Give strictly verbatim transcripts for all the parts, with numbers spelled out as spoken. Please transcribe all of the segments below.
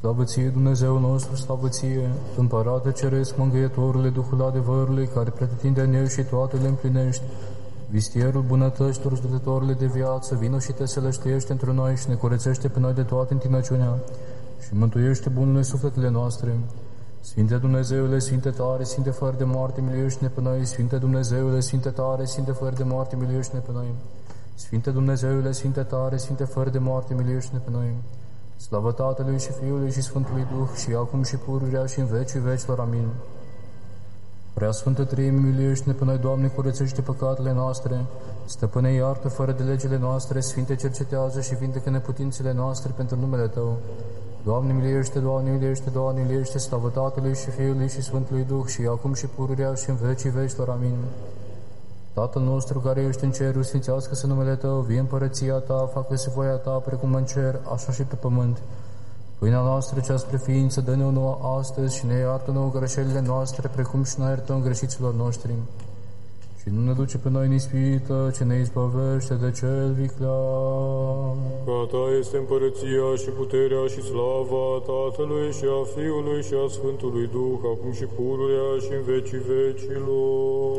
Slavă ție, Dumnezeu nostru, slavă ție, Împărate Ceresc, Mângâietorule, Duhul adevărului, care pretutindeni și toate le împlinești, vistierul bunătăților, dătătorule de viață, vino și te sălășteiește într noi și ne curățește pe noi de toată întinăciunea și mântuiește bunurile sufletele noastre. Sfinte Dumnezeule, Sfinte tare, Sfinte fără de moarte, miluiește-ne pe noi. Sfinte Dumnezeule, Sfinte tare, Sfinte fără de moarte, miluiește-ne pe noi. Sfinte Dumnezeule, Sfinte tare, Sfinte fără de moarte, miluiește-ne pe noi. Slavă Tatălui și Fiului și Sfântului Duh, și acum și pururea și în vecii vecilor. Amin. Prea Sfântă Treime, miluiește-ne pe noi, Doamne, curățește păcatele noastre, Stăpâne, iartă fără de legile noastre, Sfinte, cercetează și vindecă neputințele noastre pentru numele Tău. Doamne, miluiește, Doamne, miluiește, Doamne, miluiește, slavă Tatălui și Fiului și Sfântului Duh, și acum și pururea și în vecii vecilor. Amin. Tatăl nostru care ești în cerul, sfințească-se numele Tău, vie împărăția Ta, facă-se voia Ta, precum în cer, așa și pe pământ. Pâinea noastră cea spre ființă, dă-ne-o nouă astăzi și ne iartă nouă greșelile noastre, precum și noi iertăm greșiților noștri. Și nu ne duce pe noi în ispită, ci ne izbăvește de cel viclean. Că a Ta este împărăția și puterea și slava Tatălui și a Fiului și a Sfântului Duh, acum și pururea și în vecii vecilor.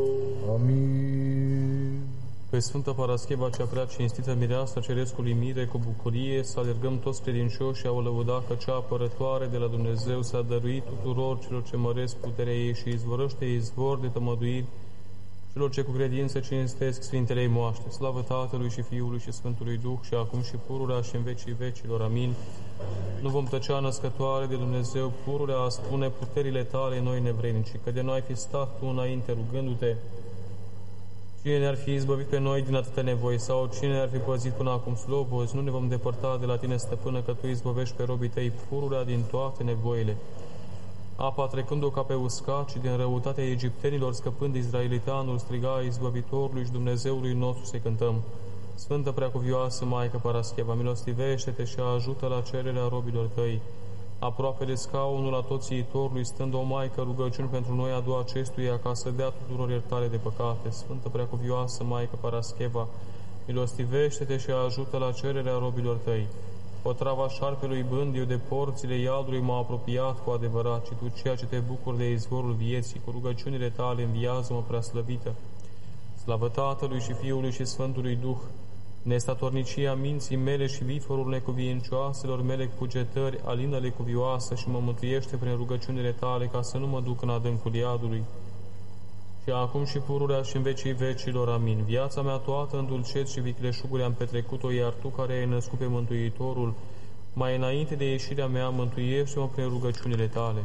Amin. Pe Sfânta Parascheva, cea prea cinstită mireasă Cerescului Mire, cu bucurie să alergăm toți credincioși și a o lăuda că cea apărătoare de la Dumnezeu s-a dăruit tuturor celor ce măresc puterea ei și izvorăște izvor de tămăduiri celor ce cu credință cinstesc Sfintele ei moaște. Slavă Tatălui și Fiului și Sfântului Duh, și acum și pururea și în vecii vecilor. Amin. Nu vom tăcea, născătoare de Dumnezeu, pururea a spune puterile Tale noi nevrednici, că de noi ai fi stat Tu înainte rugându-Te. Cine ne-ar fi izbăvit pe noi din atâtea nevoi, sau cine ne-ar fi păzit până acum slobozi? Nu ne vom depărta de la Tine, Stăpână, că Tu izbăvești pe robii Tăi pururea din toate nevoile. Apa trecând-o ca pe uscat și din răutatea egiptenilor scăpând izraelitanul, striga izbăvitorului și Dumnezeului nostru să cântăm. Sfântă Preacuvioasă Maică Parascheva, milostivește-te și ajută la cererea robilor Tăi. Aproape de scaunul atotțiitorului, stând o Maică, rugăciuni pentru noi adu acestuia, ca să dea tuturor iertare de păcate. Sfântă Preacuvioasă Maică Parascheva, milostivește-te și ajută la cererea robilor Tăi. Otrava șarpelui bândiu de porțile iadului m-a apropiat cu adevărat, ci Tu, ceea ce te bucuri de izvorul vieții, cu rugăciunile Tale înviază-mă preaslăvită. Slavă Tatălui și Fiului și Sfântului Duh, nestatornicia minții mele și viforul necuvincioaselor mele cugetări, alină-le cuvioasă și mă mântuiește prin rugăciunile Tale, ca să nu mă duc în adâncul iadului. Și acum și pururea și în vecii vecilor. Amin. Viața mea toată în dulceți și vicleșuguri am petrecut-o, iar Tu, care ai născut pe Mântuitorul, mai înainte de ieșirea mea, mântuiește-mă prin rugăciunile Tale.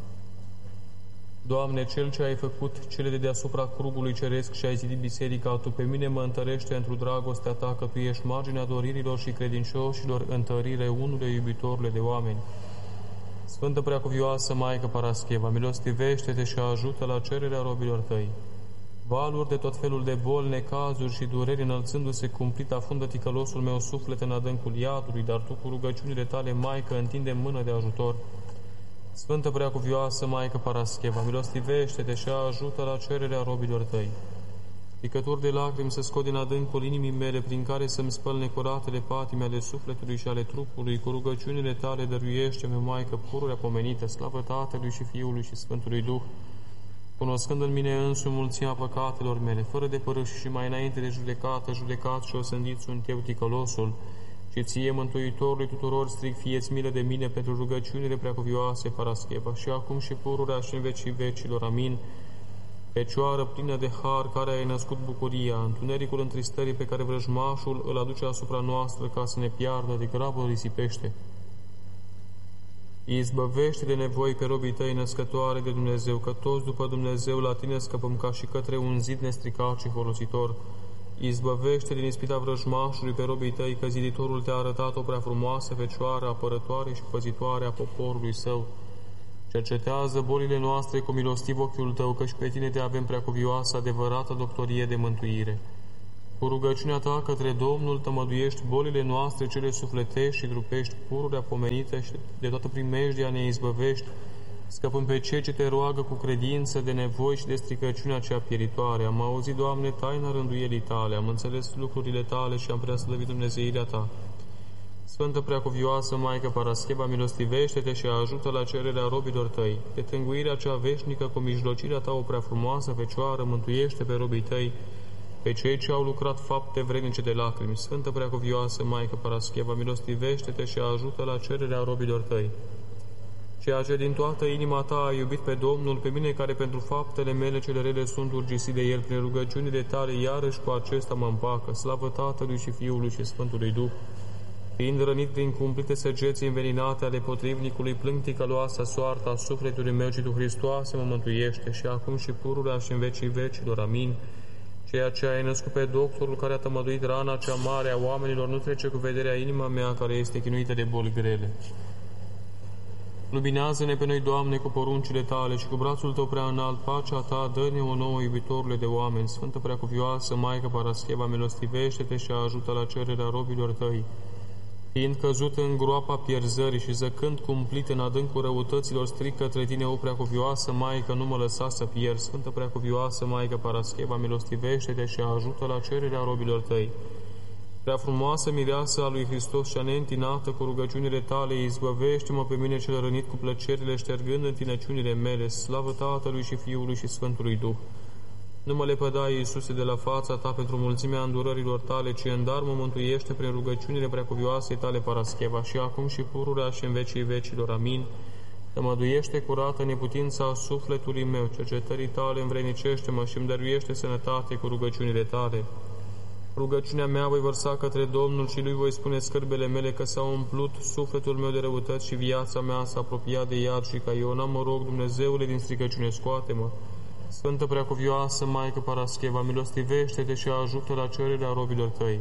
Doamne, Cel ce ai făcut cele de deasupra crugului ceresc și ai zidit biserica, Tu pe mine mă întărește într-o dragostea Ta, că Tu ești marginea doririlor și credincioșilor, întărire unului iubitorule de oameni. Sfântă Preacuvioasă Maică Parascheva, milostivește-te și ajută la cererea robilor Tăi. Valuri de tot felul de boli, necazuri și dureri înălțându-se cumplit, afundă ticălosul meu suflet în adâncul iadului, dar Tu cu rugăciunile Tale, Maică, întinde mână de ajutor. Sfântă Preacuvioasă Maică Parascheva, milostivește-te și ajută la cererea robilor Tăi. Picături de lacrimi să scot din adâncul inimii mele, prin care să-mi spăl necuratele patime ale sufletului și ale trupului, cu rugăciunile Tale dăruiește-mi, Maică pururea pomenită, slavă Tatălui și Fiului și Sfântului Duh, cunoscând în mine însumi mulțimea păcatelor mele, fără de părâși și mai înainte de judecată, judecat și osândit sunt eu ticălosul, și Ție, Mântuitorului tuturor, strig, fie-ți milă de mine pentru rugăciunile Preacuvioase Parascheva, și acum și pururea și în vecii vecilor. Amin. Fecioară plină de har, care ai născut bucuria, întunericul întristării pe care vrăjmașul îl aduce asupra noastră ca să ne piardă, de grabă îl risipește. Izbăvește de nevoi pe robii Tăi, născătoare de Dumnezeu, că toți după Dumnezeu la Tine scăpăm ca și către un zid nestricat și folositor. Izbăvește din ispita vrăjmașului pe robii Tăi, că ziditorul Te-a arătat o prea frumoasă fecioară, apărătoare și păzitoare a poporului Său. Cercetează bolile noastre cu milostiv ochiul Tău, căci pe Tine Te avem, preacuvioasă, adevărată doctorie de mântuire. Cu rugăciunea Ta către Domnul tămăduiești bolile noastre cele sufletești și trupești, pururea pomenită, și de toată primejdia ne izbăvești, scăpând pe cei ce Te roagă cu credință de nevoi și de stricăciunea cea pieritoare. Am auzit, Doamne, taina rânduielii Tale, am înțeles lucrurile Tale și am preaslăvit Dumnezeirea Ta. Sfântă Preacuvioasă Maică Parascheva, milostivește-te și ajută la cererea robilor tăi. De tânguirea cea veșnică, cu mijlocirea ta, o prea frumoasă Fecioară, mântuiește pe robii tăi, pe cei ce au lucrat fapte vrednice de lacrimi. Sfântă Preacuvioasă Maică Parascheva, milostivește-te și ajută la cererea robilor tăi. Ceea ce din toată inima ta ai iubit pe Domnul, pe mine care pentru faptele mele cele rele sunt urgisit de El, prin rugăciunile tale, iarăși cu acesta mă împacă. Slavă Tatălui și Fiului și Sfântului Duh. Fiind rănit prin cumplite săgeții înveninate ale potrivnicului, plâng ticăloasa soarta sufletului meu, ci Tu, Hristoase, mă mântuiește, și acum și pururea și în vecii vecilor. Amin. Ceea ce ai născut pe doctorul care a tămăduit rana cea mare a oamenilor, nu trece cu vederea inima mea, care este chinuită de boli grele. Luminează-ne pe noi, Doamne, cu poruncile Tale și cu brațul Tău prea înalt, pacea Ta, dă-ne o nouă, iubitorule de oameni. Sfântă Preacuvioasă Maică Parascheva, milostivește-te și ajută la cererea robilor Tăi. Fiind căzut în groapa pierzării și zăcând cumplit în adâncul răutăților, strig către Tine, o Preacuvioasă Maică, nu mă lăsa să pierd. Sfântă Preacuvioasă Maică Parascheva, milostivește-te și ajută la cererea robilor Tăi. Prea frumoasă mireasă a lui Hristos, cea neîntinată cu rugăciunile Tale, izbăvește-mă pe mine cel rănit cu plăcerile, ștergând întinăciunile mele. Slavă Tatălui și Fiului și Sfântului Duh. Nu mă lepăda, Iisuse, de la fața Ta pentru mulțimea îndurărilor Tale, ci în dar mă mântuiește prin rugăciunile Preacuvioasei Tale Parascheva, și acum și pururea și în vecii vecilor. Amin. Tămăduiește curată neputința sufletului meu, cercetării Tale învrednicește-mă și îmi dăruiește sănătate cu rugăciunile Tale. Rugăciunea mea voi vărsa către Domnul și Lui voi spune scârbele mele, că s-a umplut sufletul meu de răutăți și viața mea s-a apropiat de iad, și ca Iona mă rog, Dumnezeule din stricăciune, scoate-mă. Sfântă Preacuvioasă Maică Parascheva, milostivește-te și ajută la cererea robilor Tăi.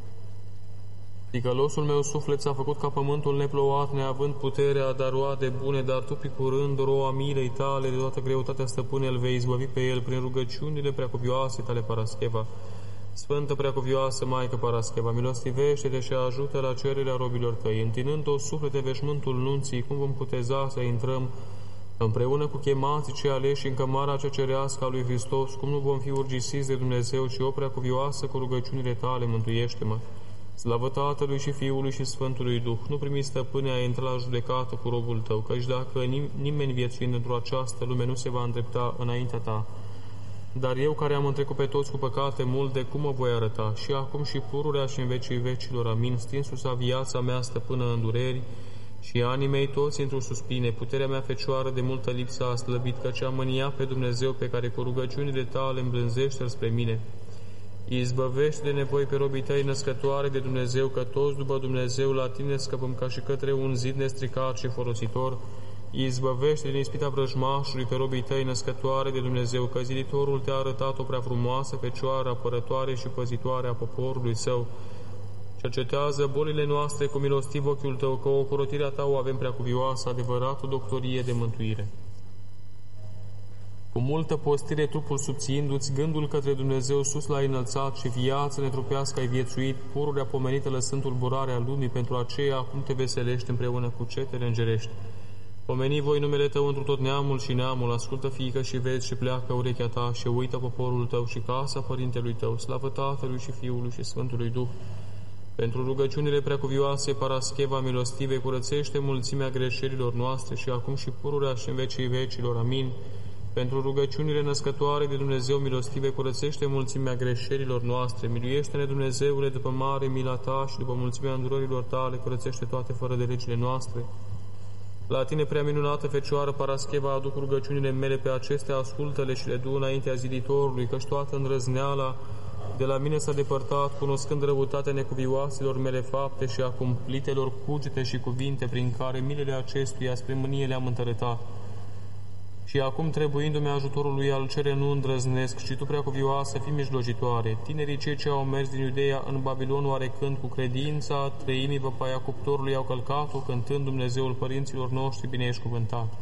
Ticălosul meu suflet s-a făcut ca pământul neplouat, neavând puterea de a roade bune, dar Tu, picurând roa milei Tale, de toată greutatea stăpâne, îl vei izbăvi pe el prin rugăciunile Preacuvioase Tale Parascheva. Sfântă Preacuvioasă Maică Parascheva, milostivește-te și ajută la cererea robilor Tăi. Întinând-o suflete veșmântul nunții, cum vom puteza să intrăm împreună cu chemații cei aleși în cămara cea cerească a lui Hristos, cum nu vom fi urgisiți de Dumnezeu, și o Preacuvioasă cu rugăciunile Tale, mântuiește-mă. Slavă Tatălui și Fiului și Sfântului Duh. Nu primi, Stăpâne, a intra la judecată cu robul Tău, căci dacă nimeni viețuind într-o această lume nu se va îndrepta înaintea Ta, dar eu, care am întrecut pe toți cu păcate multe, cum mă voi arăta? Și acum și pururea și în vecii vecilor. Amin. Stinsu-sa viața mea, stăpână în dureri, și anii mei toți într-o suspine. Puterea mea Fecioară de multă lipsă a slăbit, căci am mânia pe Dumnezeu, pe care cu rugăciunile Tale îmblânzește-L spre mine. Izbăvește de nevoi pe robii Tăi, născătoare de Dumnezeu, că toți după Dumnezeu la Tine scăpăm ca și către un zid nestricat și folositor. Izbăvește din ispita vrăjmașului pe robii Tăi, născătoare de Dumnezeu, că ziditorul Te-a arătat o prea frumoasă Fecioară, apărătoare și păzitoare a poporului Său. Cercetează bolile noastre cu milostiv ochiul Tău, că ocrotirea Ta o avem preacuvioasă, adevărată doctorie de mântuire. Cu multă postire trupul subțiindu-ți, gândul către Dumnezeu sus l-ai înălțat, și viață netrupească ai viețuit, pururea pomenită lăsând tulburarea lumii, pentru aceea acum Te veselești împreună cu cetele îngerești. Pomeni voi numele Tău întru tot neamul și neamul, ascultă, fiică, și vezi și pleacă urechea Ta și uită poporul Tău și casa părintelui Tău. Slavă Tatălui și Fiului și Sfântului Duh. Pentru rugăciunile preacuvioase Parascheva milostive, curățește mulțimea greșelilor noastre și acum și pururea și în vecii vecilor. Amin. Pentru rugăciunile născătoare de Dumnezeu milostive, curățește mulțimea greșelilor noastre. Miluiește-ne, Dumnezeule, după mare mila Ta și după mulțimea îndurărilor Tale, curățește toate fără de legile noastre. La Tine, prea minunată Fecioară Parascheva, aduc rugăciunile mele, pe acestea ascultă-le și le du înaintea ziditorului, căci toată îndrăzneala de la mine s-a depărtat, cunoscând răutatea necuvioaselor mele fapte și a cumplitelor cugete și cuvinte, prin care milele acestuia spre mânie le-am întărătat. Și acum, trebuindu-mi ajutorul lui, al cere nu îndrăznesc, și Tu, preacuvioasă, fii mijlocitoare. Tinerii cei ce au mers din Iudeea în Babilon, oarecând cu credința treimii văpaia cuptorului au călcat-o, cântând Dumnezeul părinților noștri bineșcuvântat.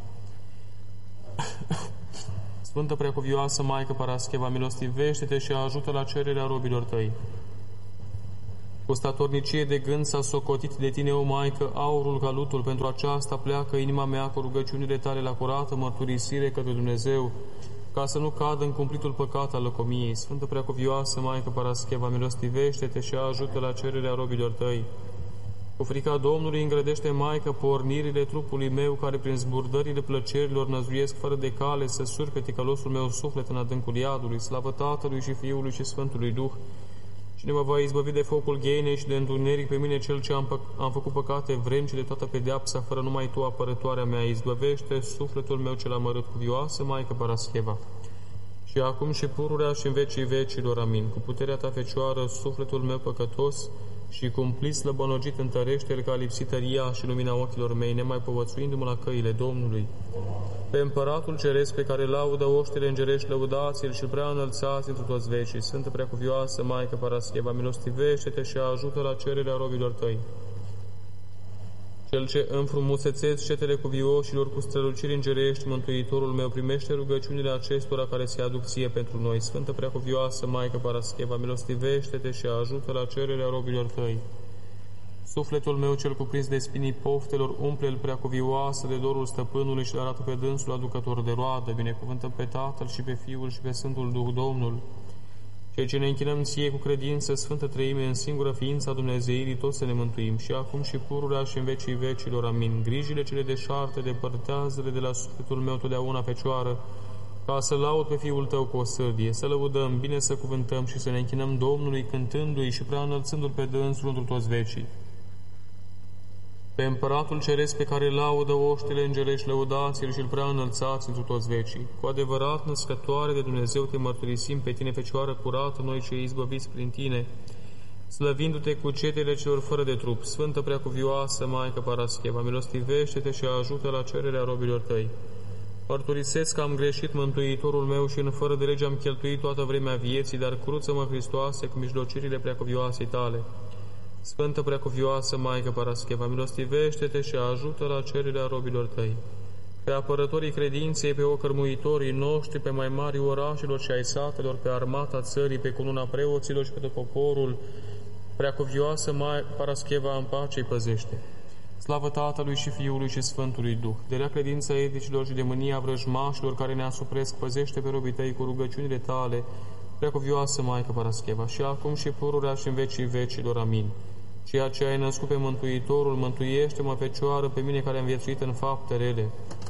Sfântă Preacuvioasă Maică Parascheva, milostivește-te și ajută la cererea robilor Tăi. Cu statornicie de gând s-a socotit de Tine, o Maică, aurul ca lutul. Pentru aceasta pleacă inima mea cu rugăciunile Tale la curată mărturisire către Dumnezeu, ca să nu cadă în cumplitul păcat al lăcomiei. Sfântă Preacuvioasă Maică Parascheva, milostivește-te și ajută la cererea robilor Tăi. Cu frica Domnului îngrădește, Maică, pornirile trupului meu, care prin zburdările plăcerilor năzuiesc fără de cale să surpe ticălosul meu suflet în adâncul iadului. Slavă Tatălui și Fiului și Sfântului Duh! Cine mă va izbăvi de focul ghenei și de întuneric, pe mine cel ce am, pă- am făcut păcate vrem și de toată pedeapsa, fără numai Tu, apărătoarea mea, izbăvește sufletul meu cel amărât, cuvioasă Maică Parascheva. Și acum și pururea și în vecii vecilor, amin. Cu puterea Ta, Fecioară, sufletul meu păcătos și cumplit slăbănogit întărește-l ca lipsit tăria și lumina ochilor mei, nemai povățuindu-mă la căile Domnului. Pe Împăratul Ceresc, pe care laudă oștile îngerești, lăudați-l și prea înălțați întru toți vecii. Sfântă Preacuvioasă Maică Parascheva, milostivește-te și ajută la cererea robilor Tăi. Cel ce înfrumusețezi cetele cuvioșilor cu străluciri îngerești, Mântuitorul meu, primește rugăciunile acestora care se aduc Ție pentru noi. Sfântă Preacuvioasă Maică Parascheva, milostivește-te și ajută la cererea robilor Tăi. Sufletul meu cel cuprins de spinii poftelor, umple-l, Preacuvioasă, de dorul Stăpânului și arată pe dânsul aducător de roadă. Binecuvântă pe Tatăl și pe Fiul și pe Sfântul Duh Domnul. Cei ce ne închinăm Ție cu credință, Sfântă Treime, în singură ființa Dumnezeirii, toți să ne mântuim, și acum și pururea și în vecii vecilor. Amin. Grijile cele deșarte, depărtează-le de la sufletul meu totdeauna, Fecioară, ca să laud pe Fiul Tău cu o sârdie, să lăudăm, bine să cuvântăm și să ne închinăm Domnului, cântându-i și prea înălțându-L pe dânsul întru toți vecii. Pe Împăratul Ceresc, pe care laudă oștile îngerești, lăudați-l și îl prea înălțați întru toți vecii. Cu adevărat, născătoare de Dumnezeu, Te mărturisim pe Tine, Fecioară curată, noi cei izbăviți prin Tine, slăvindu-Te cu cetele celor fără de trup. Sfântă Preacuvioasă Maică Parascheva, milostivește-te și ajută la cererea robilor Tăi. Mărturisesc că am greșit, Mântuitorul meu, și în fără de lege am cheltuit toată vremea vieții, dar cruță-mă, Hristoase, cu mijlocirile Preacuvioasei Tale. Sfântă Preacuvioasă Maică Parascheva, milostivește-te și ajută la cererea robilor Tăi. Pe apărătorii credinței, pe ocărmuitorii noștri, pe mai mari orașelor și ai satelor, pe armata țării, pe cununa preoților și pe tot poporul, Preacuvioasă Maică Parascheva, în pace-i păzește. Slavă Tatălui și Fiului și Sfântului Duh! De rea credința eticilor și de mânia vrăjmașilor care ne asupresc, păzește pe robii Tăi cu rugăciunile Tale, Preacuvioasă Maică Parascheva, și acum și pururea și în vecii vecilor. Amin. Ceea ce ai născut pe Mântuitorul, mântuiește-mă, Fecioară, pe mine care am viețuit în fapte rele.